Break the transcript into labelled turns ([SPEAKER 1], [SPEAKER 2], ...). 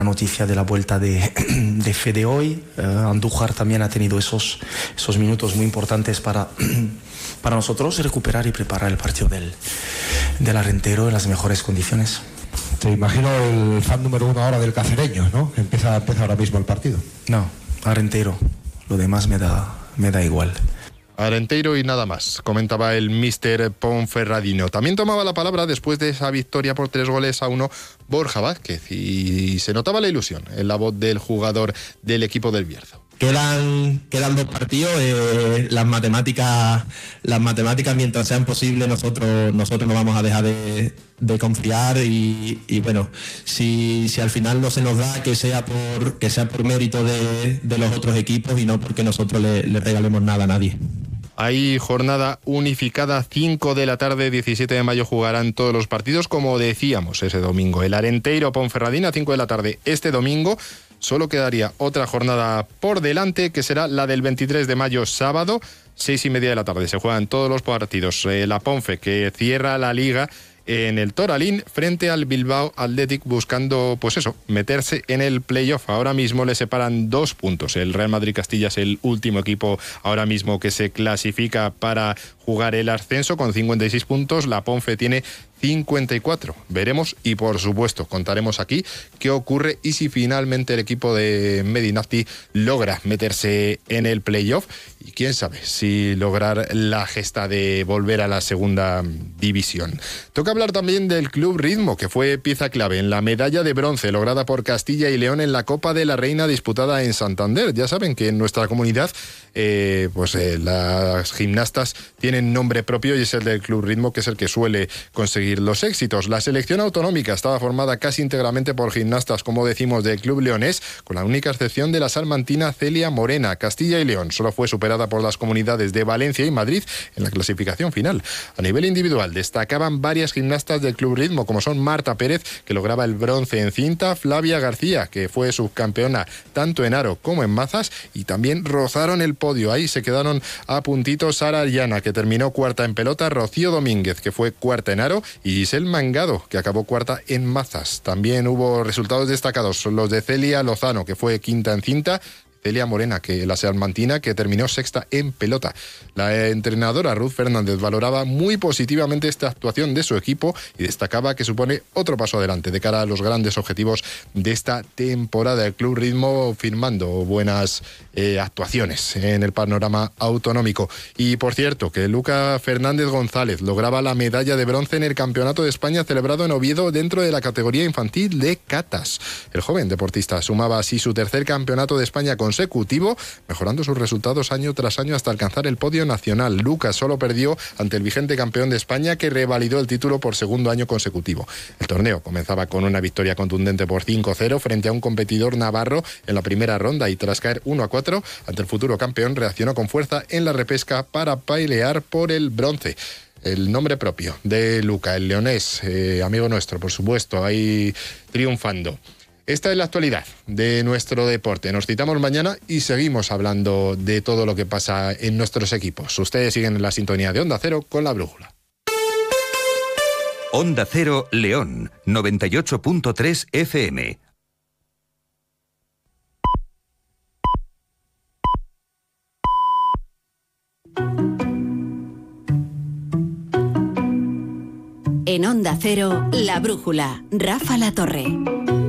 [SPEAKER 1] noticia de la vuelta de Fede hoy. Andújar también ha tenido esos minutos muy importantes para nosotros recuperar y preparar el partido del Arenteiro en las mejores condiciones.
[SPEAKER 2] Te imagino el fan número 1 ahora del Cacereño, ¿no? Empieza ahora mismo el partido.
[SPEAKER 1] No, Arenteiro. Lo demás me da igual.
[SPEAKER 3] Arenteiro y nada más, comentaba el míster Ponferradino. También tomaba la palabra después de esa victoria por 3-1 Borja Vázquez, y se notaba la ilusión en la voz del jugador del equipo del Bierzo.
[SPEAKER 4] Quedan 2 partidos, las matemáticas mientras sean posibles nosotros no vamos a dejar de confiar y bueno, si al final no se nos da, que sea por mérito de los otros equipos y no porque nosotros le regalemos nada a nadie.
[SPEAKER 3] Hay jornada unificada, 5 de la tarde, 17 de mayo jugarán todos los partidos, como decíamos ese domingo. El Arenteiro Ponferradina, 5 de la tarde este domingo. Solo quedaría otra jornada por delante, que será la del 23 de mayo, sábado, 6:30 de la tarde. Se juegan todos los partidos. La Ponfe, que cierra la liga en el Toralín frente al Bilbao Athletic, buscando, pues eso, meterse en el playoff. Ahora mismo le separan 2 puntos. El Real Madrid Castilla es el último equipo ahora mismo que se clasifica para jugar el ascenso con 56 puntos. La Ponfe tiene 54. Veremos y por supuesto contaremos aquí qué ocurre y si finalmente el equipo de Medinafti logra meterse en el playoff y quién sabe si lograr la gesta de volver a la segunda división. Toca hablar también del Club Ritmo, que fue pieza clave en la medalla de bronce lograda por Castilla y León en la Copa de la Reina disputada en Santander. Ya saben que en nuestra comunidad las gimnastas tienen nombre propio y es el del Club Ritmo, que es el que suele conseguir los éxitos. La selección autonómica estaba formada casi íntegramente por gimnastas, como decimos, del Club Leonés, con la única excepción de la salmantina Celia Morena. Castilla y León solo fue superada por las comunidades de Valencia y Madrid en la clasificación final. A nivel individual destacaban varias gimnastas del Club Ritmo, como son Marta Pérez, que lograba el bronce en cinta, Flavia García, que fue subcampeona tanto en aro como en mazas, y también rozaron el podio. Ahí se quedaron a puntitos Sara Ariana, que terminó cuarta en pelota, Rocío Domínguez, que fue cuarta en aro, y Giselle Mangado, que acabó cuarta en mazas. También hubo resultados destacados, los de Celia Lozano, que fue quinta en cinta, Celia Morena, que la salmantina, que terminó sexta en pelota. La entrenadora Ruth Fernández valoraba muy positivamente esta actuación de su equipo y destacaba que supone otro paso adelante de cara a los grandes objetivos de esta temporada. El Club Ritmo firmando buenas actuaciones en el panorama autonómico. Y por cierto, que Luca Fernández González lograba la medalla de bronce en el Campeonato de España celebrado en Oviedo dentro de la categoría infantil de catas. El joven deportista sumaba así su tercer Campeonato de España consecutivo, mejorando sus resultados año tras año hasta alcanzar el podio nacional. Lucas solo perdió ante el vigente campeón de España, que revalidó el título por segundo año consecutivo. El torneo comenzaba con una victoria contundente por 5-0 frente a un competidor navarro en la primera ronda, y tras caer 1-4 ante el futuro campeón, reaccionó con fuerza en la repesca para pelear por el bronce. El nombre propio de Luca, el leonés, amigo nuestro, por supuesto, ahí triunfando. Esta es la actualidad de nuestro deporte. Nos citamos mañana y seguimos hablando de todo lo que pasa en nuestros equipos. Ustedes siguen en la sintonía de Onda Cero con La Brújula.
[SPEAKER 5] Onda Cero León, 98.3 FM.
[SPEAKER 6] En Onda Cero, La Brújula, Rafa La Torre.